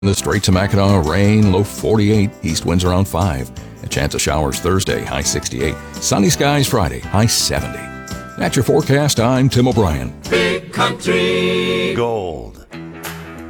The Straits of Mackinac, rain, low 48. East winds around 5. A chance of showers Thursday, high 68. Sunny skies Friday, high 70. That's your forecast. I'm Tim O'Brien. Big Country Gold.